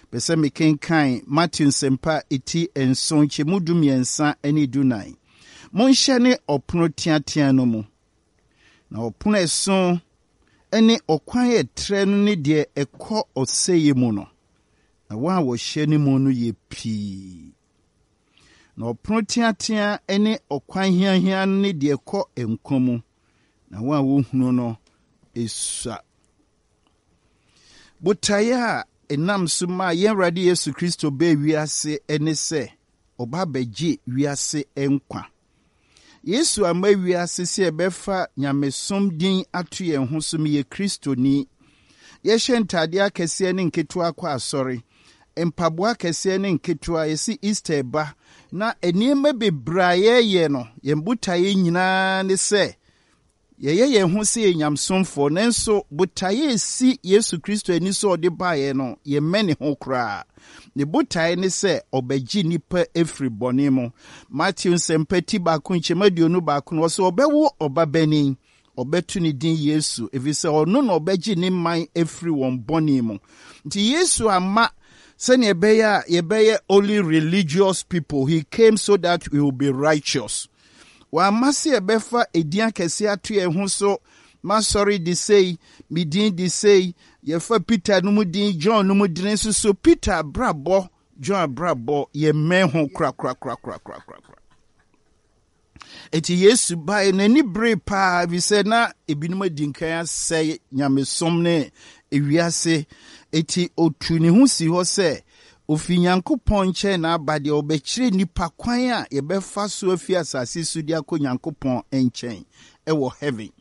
Pese mekenkan Matthew Sempa eti enson chemudu miensa eni dunai. Monhyane opono tiatia no mu. Na opono eson ene okwan etre no ne de ekọ oseye mu no. Na wa wo hye ne mu no ye pii. Na opono tiatia ene okwan hiahia no ne de ekọ enkwa mu. Na wa wo hunu no esua. Butaya enam suma yen radi Yesu Kristo be wiase ene se oba beji wiase enkwa. Yesu ama wiase se ebefa nyamesom din atu yen ho so me ye Kristo ni. Ye hye akese ne nketua kwa asori. Empaboa akese ne nketua yesi Easter ba na eniema bebraye ye no yembutaye nyina ne se ye ho se nyamsomfo nenso butaye si Yesu Kristo ani so ode baaye no ye mene ho kra ne butaye ne se obagi nipa efri bone mu. Matthew sempati ba kunchemaduonu ba kun wo se obewo obabani obetu ne din Yesu evise ono na obagi ne man efri won bone mu. Nti Yesu ama sene yebeye only religious people. He came so that we will be righteous. Wa masi ebefa edian kese atu ye ho so masori di say midin di say yefa Peter no mu din John no mu din so Peter brabo John brabo ye men ho kra. Eti Yesu bai na ni bre pa bi se na ebinum adinkan asay nyamesom ne ewiase eti otu ne ho si ho se ofi Nyankopɔn nkyɛ na abade obɛkyerɛ nipa kwan a yɛbɛfa so afi asase so di akɔ Nyankopɔn nkyɛn ɛwɔ heaven.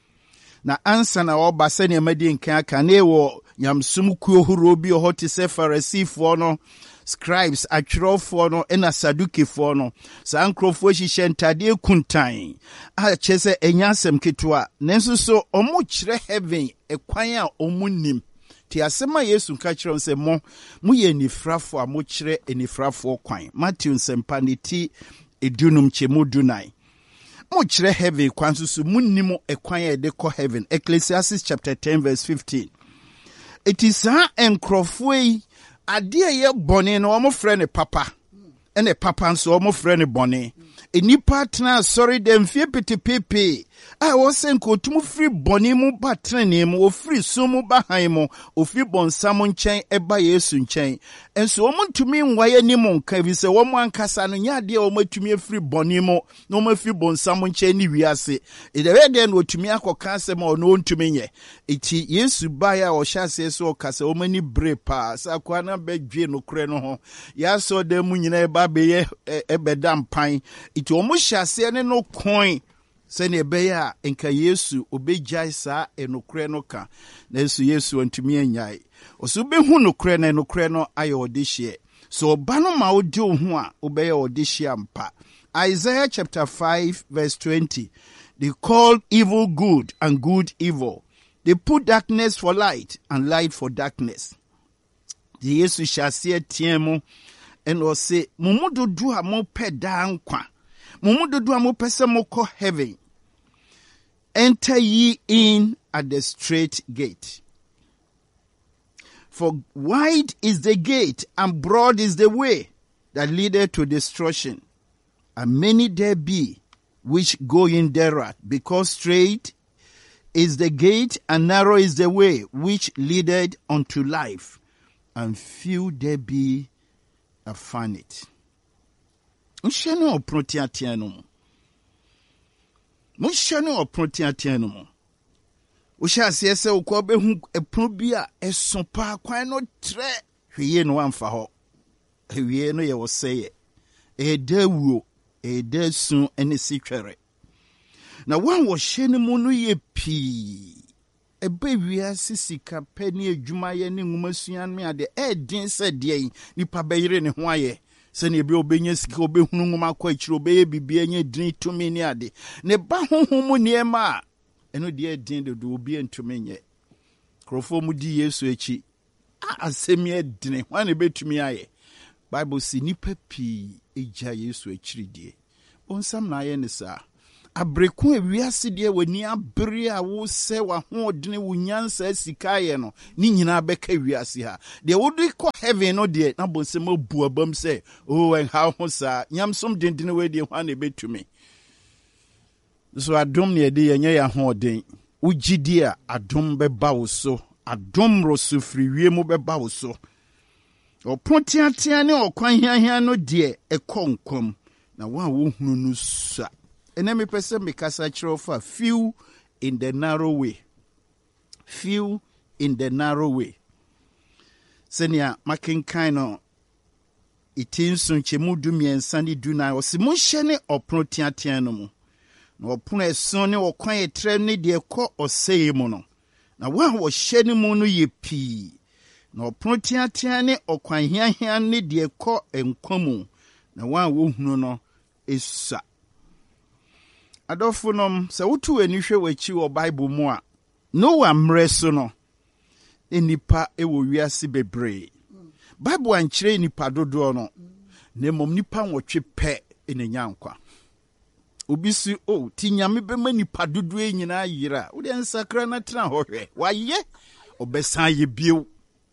Na ansa na ɔba sɛ ne amadi nkan aka na ɛwɔ nyamsom kuo horo bi ɔhɔ te sɛ Farisifoɔ no, scribes atwerɛfoɔ no ɛna Sadukifoɔ no. Saa nkurɔfoɔ hyehyɛ ntadeɛ kuntan a kyerɛ sɛ ɛnya asɛm ketewa nanso so ɔmo kyerɛ heaven ɛkwan a ɔmo nim. Ti asema Yesu ka kyerɛ sɛ mo ye nifrafo a mo kyerɛ enifrafo kwan. Matthew Sempa ne ti edunum chemu dunai. Mo kyerɛ heaven kwan so munnim ekwan a de kɔ heaven. Ecclesiastes chapter 10 verse 15. It is enkrofo yi ade ye bɔne no ɔmo frɛ ne papa. Ene papa nso ɔmo frɛ ne bɔne. Enipa tena sorry dem fie petepepe. I was saying kotumu free boni mu ba trene mu o free sumu ba han mu o free bonsam nkyɛn eba Yesu nkyɛn enso wo ntumi nwaye ni mu nka bi se wo mu ankasa no nya de wo matumi free boni mu no ma free bonsam nkyɛn ni wiase e de we no otumi akoka asɛm a no ntumi nye eti Yesu ba ya o hyase so kasa wo mani bre pa sa kwa na badwe no kure no ho ya so de mu nyina eba be ye ebeda mpan eti wo mu hyase ne no coin sene beya enka Yesu obejai saa enokre no ka na Yesu antumi anyai oso behu nokre na enokre no aye odehye so oba no ma odi ho a obeya odehye ampa. Isaiah chapter 5 verse 20. They call evil good and good evil. They put darkness for light and light for darkness. The Yesu shall see tiemo and or say mumududu a mo peda nkwa mumududu a mo pese mo ko heaven. Enter ye in at the straight gate. For wide is the gate, and broad is the way that leadeth to destruction. And many there be which go in thereat, because straight is the gate, and narrow is the way which leadeth unto life, and few there be that find it. Mushano oprotiatia no mo. Usha siese ukwa behu eprobia esompa kwan no tre hwiye no amfa ho. Hwiye no ye wo seye. Edawuo, edasun ene sitwere. Na wan wo hye ne mu no ye pii. Ebe wiase sika pani adwuma ye ne nwumasuan me ade edin se de nipa beyire ne ho aye. Sene ebe obenya sika obehunu nwoma kwa akiro obeye bibia nya din tumi ne ade ne ba honhom niema eno de din de obi entumi nye krofo mu di Yesu echi asemi edine wan betumi aye Bible si nipa pi eja Yesu echiri die onsam na aye ne sa Abreku ewiase de wani abere a wo se wa hoodene wo nyansa sikaye no ni nyina beka wiase ha de wodi kɔ heaven no de na bonsem abu abam se oh en ha ho sa nyamsom dendene we de hwa na betumi so adom ne de yenye ya hooden ugidi a adom beba wo so adom roso friwie mu beba wo so opontiatia ne okwan hiahia no de ekonkom na wa wo hunu no sa enemy person mikasa chirofa few in the narrow way. Few in the narrow way. Senia makinkai no itinsun chemu du miensa ni du na osimu hye opno tiatia no mu. Na opno eson ne okwan etre ne de kɔ oseye mu no. Na wa wo hye ne mu no ye pii. Na opno tiatia ne okwan hiahia ne de kɔ enkwamu. Na wa wo hunu no esa. Adofunom se wotu anihwe wachi wo Bible mu a Noah mreso no enipa ewo wiase bebre Bible ankyere enipa dodo no na mom nipa nwotwe pɛ enenya nkwa obi si ti nyame bema nipa dodo enyina yira wo de nsakra na tena hohwe waye obesan ye bio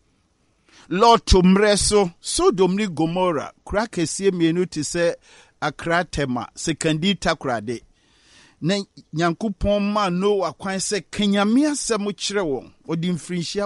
Lot mreso Sodom ni Gomorrah kura kese mienu ti se Akra Tema sekandi takrade na Nyankopɔn ma Noah kwan se kenyame asɛm kyerɛ wɔn odi mfrinhyia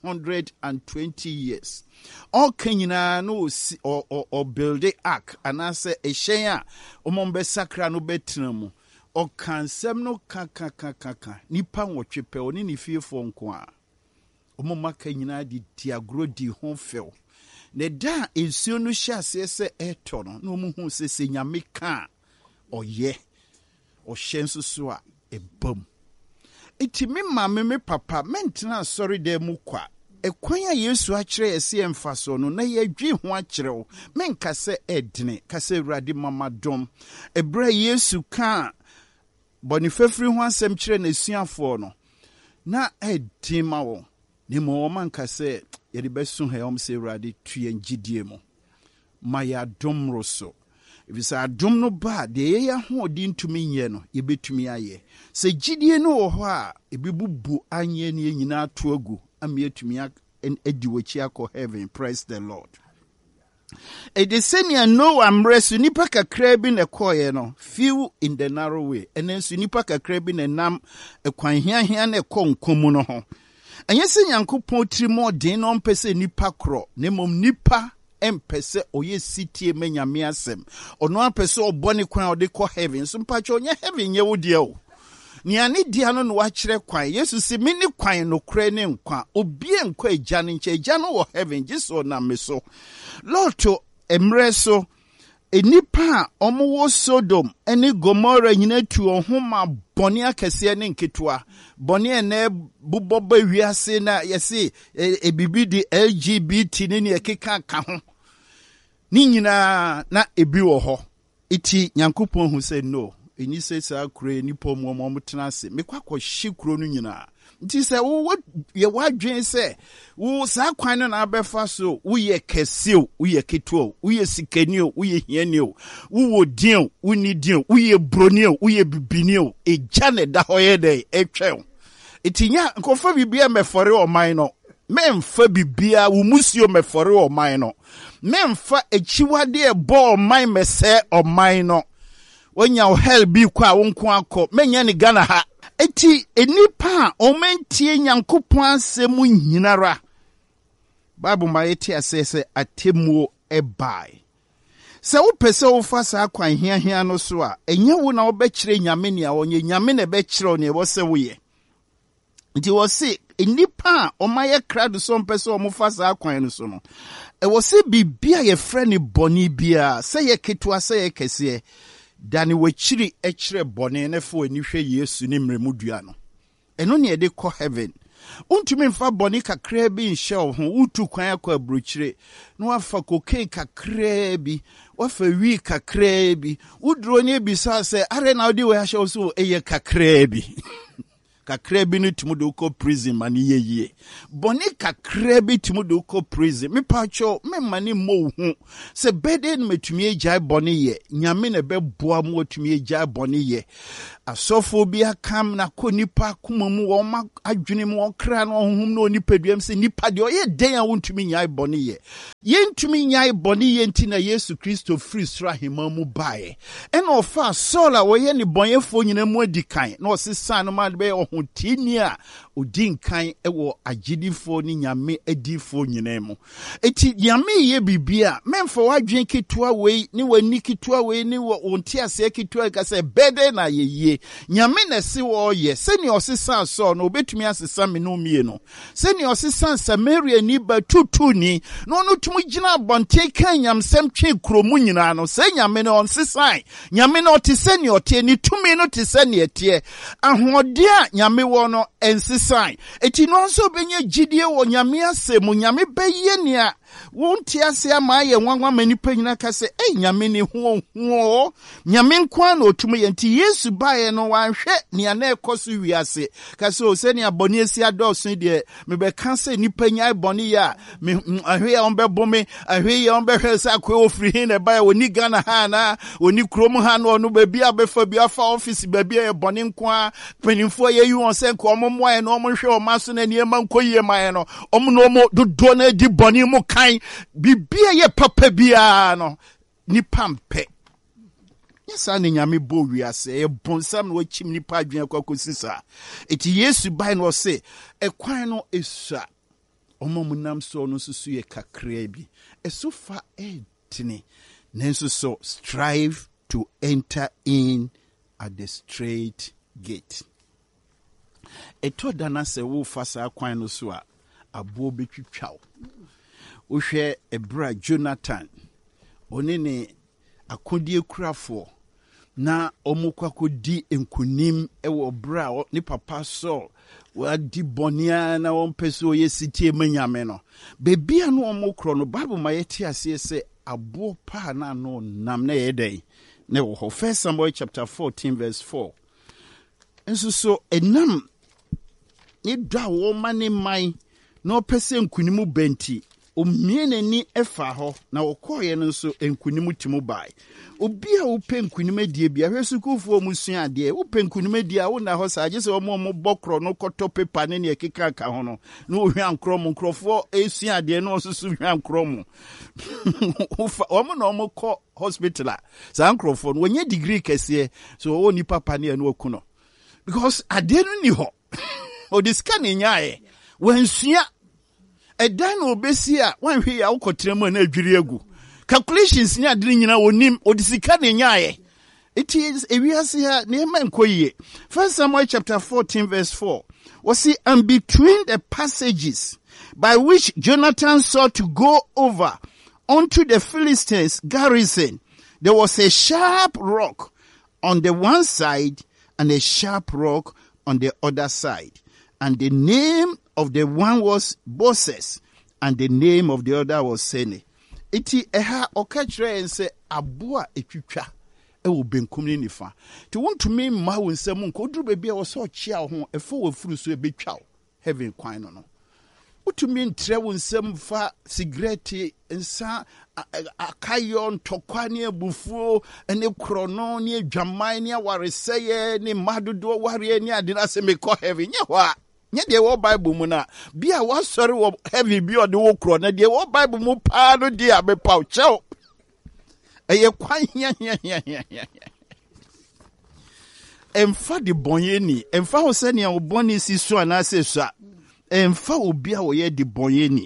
120 years all kenyina no o build ark anase ehyen a omombe sakra no betena mu o kansɛm no kaka nipa nwotwe pɛ oni ne fiefo nko a omoma kenyina di diagro di ho few ne da ensuo no hyɛ ase se eto no na omuhu se nyame ka oyɛ o shensu so a ebam iti me mama me papa mentena sorry de mu kwa ekwan a Yesu akyerɛ yɛse emfa so no na yɛdwi ho akyerɛw menka se edene ka se Awurade mama dom ebra Yesu ka bonifafiri ho asɛm kyerɛ na suafo no na edin ma wo ne mo manka se yɛde besu ha yom se Awurade tuye ngidie mu ma ya dom roso If adom no ba de ye ho odi ntumi nye no ye betumi aye se gidie no wo ho a ebibubu anye ne nyina to agu ame etumi edi wachi akọ heaven. Praise the Lord. E de senia Noah mresu nipa kakra bi na koye no few in the narrow way enensu nipa kakra bi na nam ekwan hiahia na ekonkomu no ho enye se Nyankopɔn trimo den no mpese nipa kro ne mom nipa empese oye sitie menyame asem ono apese obone kwan ode kɔ heaven so mpacho onye heaven ye wodie o ni ani dia no no wakyerɛ kwan Yesu se mini kwan no kra ne nkwa obie nkwa agya ne nche agya no wɔ heaven giso na meso loto emre so enipa omo Sodom ene Gomorrah nyina tu ohoma bone akese ne nketoa bone ene buboba wiase na yesi ebibi di LGBT ne ekeka ka ho ni nyina na ebi wo ho iti Nyankopɔn hu say no eni say sa kure ni pom mo tena se mekwakɔ hye kuro no nyina nti se wo ye wadwen se wo sa kwan no na abefa so wo ye keseo wo ye keto wo ye sikanio wo ye hianio wo wodin wo nidin wo ye bronio wo ye bibinio eja ne da hoye de etwe itinya nkofa bibia mefore o man no memfa bibia wo musio mefore o man no memfa echiwade ebo o man mese o man no wonya o hell bi kwa wo nko akọ menya ne Ghana ha eti enipa o mentie Nyankopɔn asɛm nyinara Bible ma yeti asese atemuo ebai se wo pese wo fa sa kwan hiahia no so a enye wo na wo bekyire nyame ne a onye nyame na bekyire ne wo se wo ye nti wo se enipa o ma ye krado so mpese o mo fa sa kwan no so no e wo se bibia ye frɛ ne boni bia se ye ketua se ye kese dani wachiri echire bone ne fo anihwe Yesu ne mremudua no eno ne de kɔ heaven untumi mfa bone kakra bi nhye ho utu kwan akɔ abrochire no afa cocaine kakra bi wafa wi kakra bi udro ne bi sa se are na odi we ahye so eye kakra bi kakra bi no tumu do ko prison mani yeye bone kakra bi tumu do ko prison me pacho me mani mo hu se beden metumi agya bone ye nyame na be boa mo tumi agya bone ye asofo bi akam na ko nipa kuma mu wo ma adwene mu okra na ohum na onipaduam se nipa de oye den a wontumi nyae bone ye yentumi nyae bone ye nti na Yesu Kristo free sra hema mu bae ena ofa Saul a woye ne bonyefo nyina mu adikan na osesa no ma be ohotini a odinkan ewo agidifo ni nyame adifo nyina mu eti nyame ye bibia memfo wadwen ketua wei ni wani ketua wei ni wonti ase ketua ka se bede na ye nyame na se wo ye se ni osesa so no obetumi asesa me no mie no se ni osesa Samaria ni ba tutu ni no no tumu gina bonte kan nyamsem twe kromu nyina no se nyame no onsesa nyame no te se ni ote ni tumi no te se ni etie ahode a nyame wo no ensesa eti no nso benye gidie wo nyame asemu nyame beye ni a wonti ase ama ye nwanwa manipa nyina ka se nyame ni ho nyame nkwa na otumu ye nti Yesu bae no wanhwe ni ana ekoso wiase ka se o se ni aboni esi adoso de me be kan se nipa nya boni ya ahwe ya onbebo me ahwe ya onbehwe se akwa ofri hin na bae oni Ghana ha na oni krom ha no no ba bia befa bia fa office ba bia ye boni nkwa penimfo ye yu on se nko omo ye no omo hwe o maso na niema nkoyie man no omo no omo dodo na di boni mu bibia ye papa bia no nipa mpe yesa ne nyame bo wiase e bonsam no chim nipa adwen akokosisa eti Yesu bai no se ekwan no esua omomunam so no susu ye kakra bi esofa etini nenso so strive to enter in at the straight gate etodana se wo fasa kwan no so a abo betwitwaw uhwe ebra Jonathan onene akodie kurafo na omukwakodi enkunim ewo bra ni papa so wadi bonia na wonpeso ye sitie manyame no bebia no omukro no Bible mayeti ase se abo pa na no nam na yedai na wo 1 Samuel chapter 14 verse 4 enso so enam ni dwa wo mane mai na opese enkunimu benti omiene ni efa ho na okoye no so enkunimu timu bai obi a wope nkunim die bia hwesukufo musua ade wope nkunim die a wona ho sa agese omo bokro no koto pepa ne ne ekeka ka ho no na ohwa nkrom nkrofo esua ade no osusu hwa nkrom omo na omo ko hospital a sa nkrofo no wonye degree kese so wo ni papa ne no akuno because ade no ni ho odiska ne nyaaye wansua edan no obesi a wanhwe ya ukotremu na adwiri egu calculations ni adiri nyina wonim odisika ne nyaaye it is ewiase ha ne man koyie 1 Samuel chapter 14 verse 4 was see and between the passages by which Jonathan sought to go over onto the Philistines garrison there was a sharp rock on the one side and a sharp rock on the other side and the name of the one was Boses, and the name of the other was Sene. Iti eha okachre ense aboa etwitwa ewo benkum ni nifa. Ti wontumi ma wo nsam nko duru bebi a wo so chia ho efo wo furu so ebetwa heaven kwan no. Utumi ntre wo nsam fa cigarette nsa akayo ntokwa ne abufuo ene krono ne adwaman ne awareseye ne madodo ware ne ade na se me ko heaven nye ho a nye de wo Bible mu na bia wa sori wo heavy bi o de wo kro na de wo Bible mu pa no de abepaw chew eye kwan ya emfa de bonyeni emfa ho se ne wo boni si so ana se so emfa obi a wo ye de bonyeni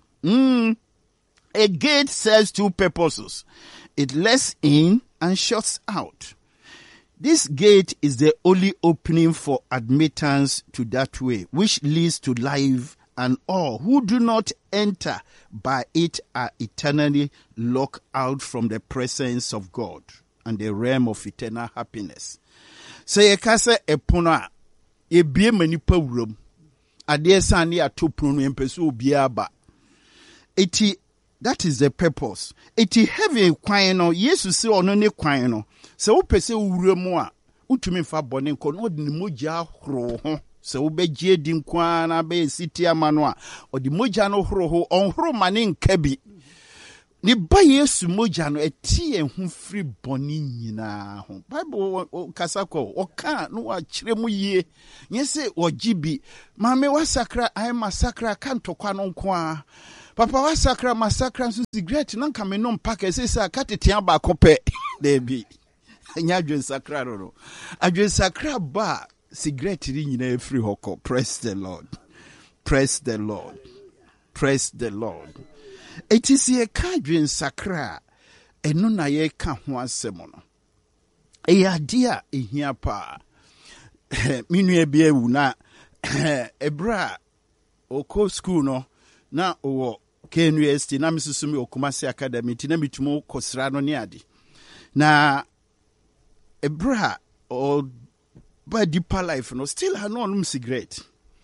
a gate serves two purposes. It lets in and shuts out. This gate is the only opening for admittance to that way, which leads to life, and all who do not enter by it are eternally locked out from the presence of God and the realm of eternal happiness. So ye kase epona ye bie manipa wuram ade sane atopunu no empeso obia ba eti that is the purpose. Eti heaven kwan no Yesu se ono ne kwan no se wo pese wuram a utumi fa bone nko no de mogya horo ho se wo begye di nkwa na be siti ama no a odi mogya no horo ho onhoro mane nka bi Ni ba Yesu moja no eti hu free boni nyina ho. Bible kasako oka no wa kire mu yie. Nyese ogibi. Mame wasakra ai masakra kan tokwa no nko a. Papa wasakra masakra so cigarette nan ka me no mpaka sesa katetia ba kope. Debi. Nya adwen sakra no. Adwen sakra ba cigarette ri nyina free hoko. Praise the Lord. Praise the Lord. Praise the Lord. It is a kadwin sakra eno na ye ka ho asem no. Eyadia ehia pa. Minu e bia wu na ebra oko school no na owo KNUST na misusumi Okumasi Academy ti na mitumo kosra no ne ade. Na ebra o ba deeper life no still ha no cigarette.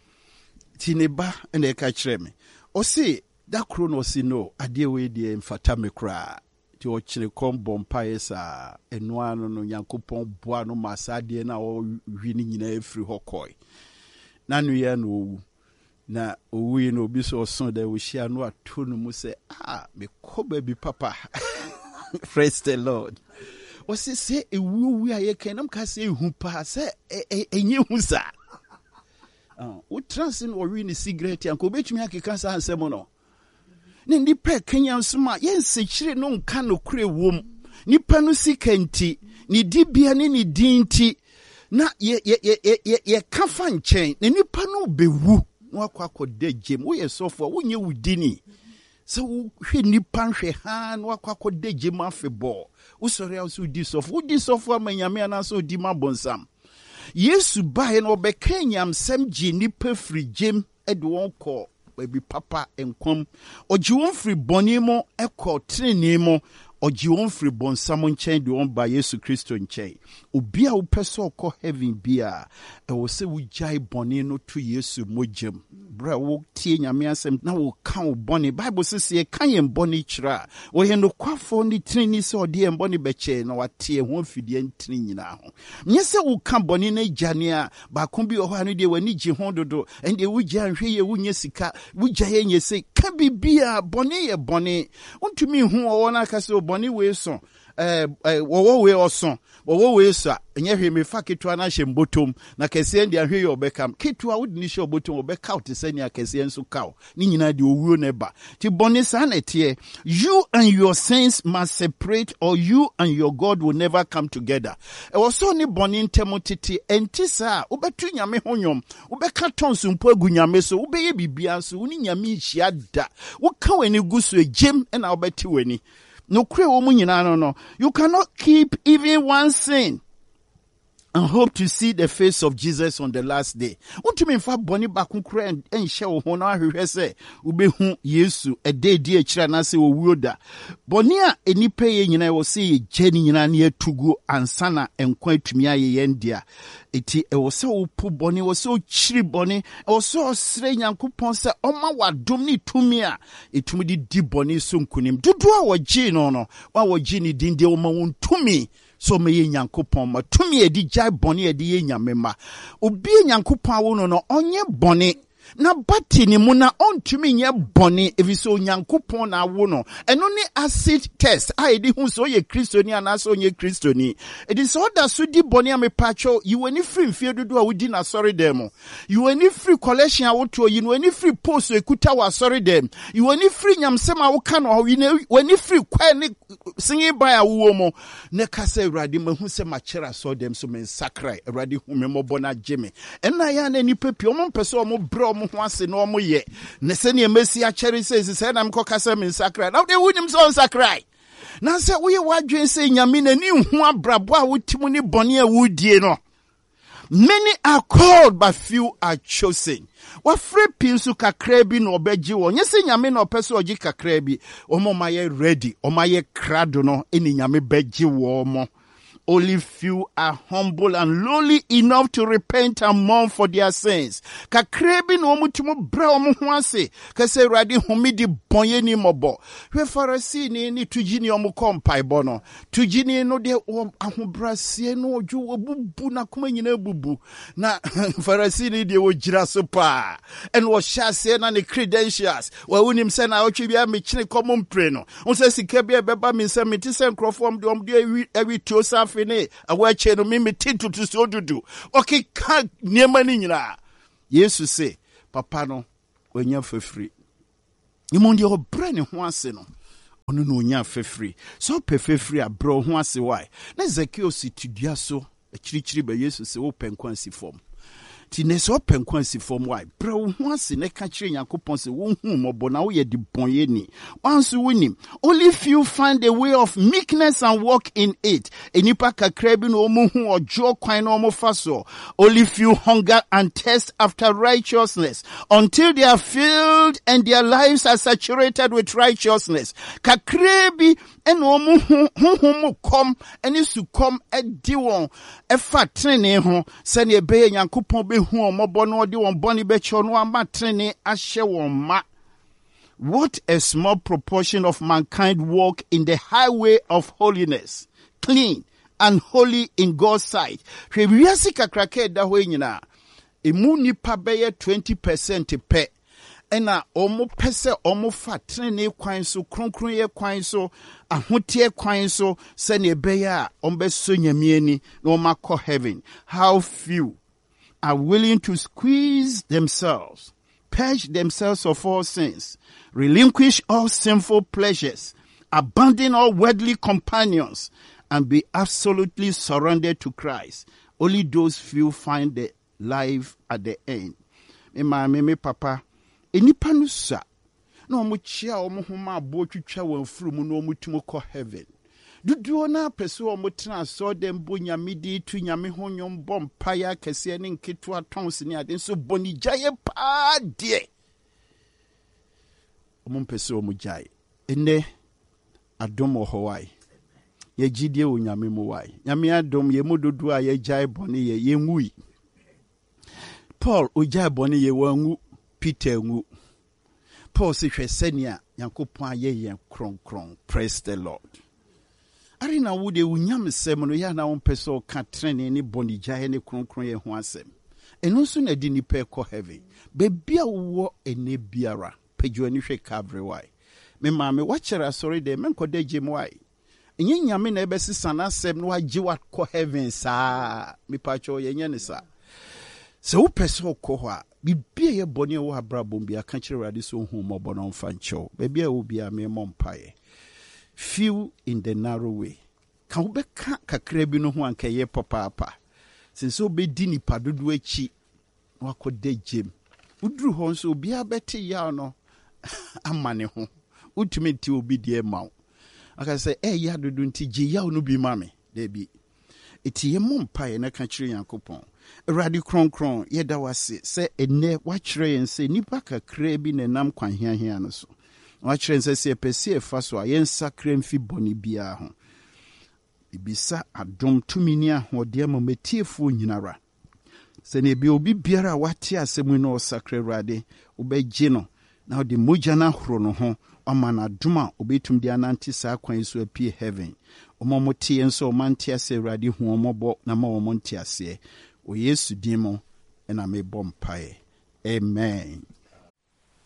Tineba ene e ka kire me. O se that chrono si no ade we de mfata me kra ti o kire kombo mpae sa enwa no Nyankopon boa no masade na o hwi ni nyina efiri hokoi na nu ye no owu na owu ye no obi so son da we hia no ato no mu se me ko ba bi papa. Praise the Lord. O se ewu wi aye kenam ka se ehu pa se enye hu sa o transin o wi ni cigarette anko betumi akeka sa ansem no ne nipa Kenya nsoma yensechire no nka no kure wom nipa no sikanti ni dibia ne ni dinti na ye kafa nchen ne nipa no bewu no akwakoda gem wo ye sofo wo nye wudini so wo hwe nipa hwe ha no akwakoda gem afebo wo sori a so di sofo amanyame ana so di mabonsam Yesu bae no be Kenya sem gi nipa firi gem ede won ko baby papa enkom oji won free boni mo ekọ treni mo oji won free bonsam nchen de won ba Yesu Kristo nchen obi a wo pese okọ heaven bia e wo se wo jai boni no to Yesu mojem bra wo tie nyame asem na wo kan wo boni Bible says ye kan ye boni kira wo he no kwafo ni treni se ode ye boni beche na watie ho fidie ntini nyina ho nyese wo kan boni na jane a ba kon bi ho anu de wani gi ho dodo ende wo gya hwe ye wo nya sika wo gya ye nyese ka bibia boni ye boni untumi hu wo na ka se boni we so wo we oso wo we so enye hwe me fa ketwa na hye mbotom na kese ndi ahwe ye obekam ketwa wo ni hye obotom obeka out se ni akese enso kaw ni nyina de owuo na ba ti boni sa na tie you and your sins must separate or you and your God will never come together e wo so ni boni ntemo tete entisa obetu nyame honyom obeka tonso mpo agu nyame so obeye bibia so uni nyame hia da wo ka weni guso egem na obeti weni no kre wo mu nyina no you cannot keep even one sin and hope to see the face of Jesus on the last day. Untumi mfa boni bakunkure enhye wo ho na ahwehwe se ubehu Yesu ededi akira na se owuo da. Boni a enipa ye nyina wo se ye jeni nyina na etugu ansana enkwa atumi aye yendia. Eti e wo se opu boni wo se ochiri boni e wo se osre Nyankopon se oma wadom ni tumi a etumi di boni so nkunim. Dudu a wo gi no wa wo gi ni dinde wo ma won tumi so me ye Nyankopon ma tumi edi jai boni edi ye nyame ma obi Nyankopon awo no onye boni na bati ni mu na ontumi nye boni eviso Nyankopon na awo no eno ni acid test a edi hu so ye kristoni ana so ye kristoni edi so da so di boni amepacho you any free mfie dodo a wudi na sorry dem you any free collection a woto you any free post ekuta wa sorry dem you any free nyamsem a wo ka no you any free kwa ni singi ba ya wo mo ne kasa Awurade mahu se machera so dem so men sakrai Awurade hu me mo bona jeme ena ya na ni pepi o mo mpese o mo bro mo ho ase no mo ye ne se ne mesi a chere se na mko kasa men sakrai na de wunim so sakrai na se wo ye wadwen se nyame na ni hu abrabo a wotimu ni bone a wudie no. Many are called but few are chosen. Wa free pinsu kakra bi no obeji wo nyese nyame na opese oji kakra bi omo maye ready o maye krado no eni nyame beji wo mo Only few are humble and lowly enough to repent and mourn for their sins. Kakrebi no mutumo bra omo ho ase. Kase Awurade home di bonye ni mobo. We Pharisee ni tujini omo kompai bono. Tujini no de ahobrasie no oju obubu na kuma nyina bubu. Na Pharisee ni de ojira so pa. And was shase na ne credentials. Wa unim se na otwe bia me chine common pray no. Unse sika bia beba me se meti se nkrofo om de ewi to safe ne awa che no me titu to so dudu. Okay ka niema ni nyina. Yesu se papa no onya fefri. Imondi obra ne ho ase no. Ono no onya fefri. So pe fefri abro ho ase why. Na Zakeo si tudua so akirichiri ba Yesu se wo penkwan si fom. Ti ne so penkwan si fom why. Bro ho ase ne ka kire Yakobon se wo hu mobo na wo ye di bonye ni. Once winim. Only few find a way of meekness and walk in it. Enipa kakra bi no omo hu ojo kwan no omo faso. Only few hunger and thirst after righteousness until they are filled and their lives are saturated with righteousness. Kakra bi en omo hu kom eni su kom edi won efa trene ho se ne be Yakobon be hu omobo no de won boni be cho no ama trene ahye won ma. What a small proportion of mankind walk in the highway of holiness, clean and holy in God's sight. Hwe wiase kakrake da ho nyina. Emu nipa beye 20% pe. Ena omo pese omo fa trene kwan so kronkron ye kwan so ahotie kwan so se ne beye a ombe so nyame ani na omakọ heaven. How few are willing to squeeze themselves, purge themselves of all sins, relinquish all sinful pleasures, abandon all worldly companions, and be absolutely surrendered to Christ. Only those few find the life at the end. Me papa, enipa no sa na omo chia omo homa abo twitwa wan furu na omo tumo kọ heaven. Duduo na pese omo tena so dem bo nyame di tu nyame ho nyom bom paya kese ne nketo atons ne ade so boni jaye pa de. Omo pese omo jaye. Ene adom wo howai. Ye gidie wo nyame mo wai. Nyame adom ye mododu a ye jaye boni ye nwui. Paul o jaye boni ye wangu, Peter ngu. Paul se hwesenia Yakobon aye ye kronkron. Praise the Lord. Arina wude unyam sem no ya na won peso ka trene ni boni jaye ne kronkron ye ho asem. Eno so na di ni pe ko heaven. Be bia wo ene biara pejo ani hwe Calvary why. Me maame wachere sorry de menkode gem why. Enye nyame na ebesisa na asem no agi wa ko heaven saa. Me pacho ye nya ne sa. Se wo peso ko ho a bibia ye boni wo abrabom bia ka kire rade so hu mo bono mfa ncho. Be bia wo bia me mompaye. Few in the narrow way. Kan we ka kakra bi no ho anka ye papa. Since obe di nipa dodo achi wakode gem. Udru ho nso obi abeti ya no amane ho. Utumi ti obi die mawo. Aka say ya dodo nti je ya no bi mame. There be. Eti ye mompaye na ka kire Yakobon. Awurade kronkron ye da wase se ene wa kire yen se nipa kakra bi ne nam kwan hia no so. Wachire nse se pese efa so a yensakra mfi boni bia ho. Ibisa adom tumini ahode amametiefu nyinara. Se ne bi obi biara wate asemu no sakra Awurade obegye no na ode mogya na horo no ho amana duma obetum dia nanti sa kwan so apie heaven. Omomote enso omanti ase Awurade hu omobo na ma omonti ase. O Yesu dimo na me bompae. Amen.